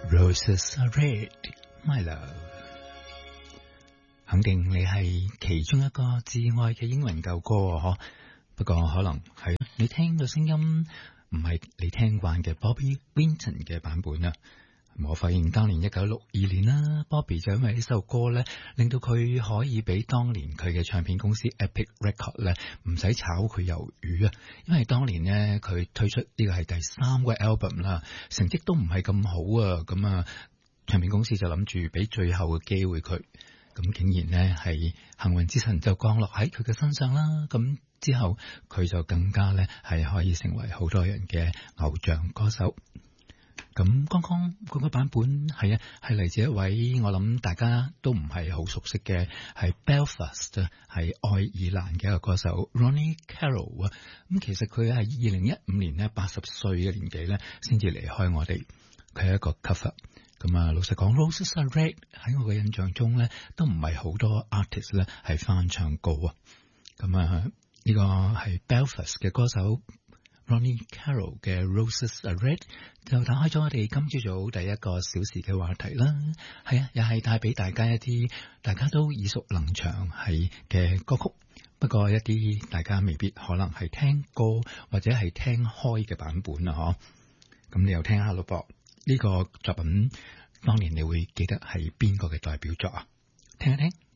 Roses are red, my love。肯定你係其中一個摯愛嘅英文舊歌嗬，不過可能係你聽嘅聲音唔係你聽慣嘅 Bobby Vinton 嘅版本啊。我發現當年1962年啦 ，Bobby 就因為呢首歌咧，令到佢可以俾當年佢嘅唱片公司 Epic Record 咧唔使炒佢魷魚啊。因為當年咧佢推出呢個係第3個 album 啦，成績都唔係咁好啊。咁啊，唱片公司就諗住俾最後嘅機會佢，咁竟然咧係幸運之神就降落喺佢嘅身上啦。咁之後佢就更加咧係可以成為好多人嘅偶像歌手。咁剛剛嗰個版本係嚟自一位我諗大家都唔係好熟悉嘅係 Belfast 係愛爾蘭嘅一個歌手 Ronnie Carroll 啊。咁其實佢係2015年咧80歲嘅年紀咧先至離開我哋，佢係一個 cover。咁啊，老實講 Roses are red 喺我嘅印象中咧都唔係好多 artist 咧係翻唱歌啊。咁啊呢個係 Belfast 嘅歌手Ronnie Carroll 嘅 Roses are red 就打開咗我哋今朝早第一個小時嘅話題啦。係啊，又係帶俾大家一啲大家都耳熟能詳係嘅歌曲，不過一啲大家未必可能係聽過或者係聽開嘅版本啊。咁你又聽下咯噃，呢個作品當年你會記得係邊個嘅代表作啊？聽一聽。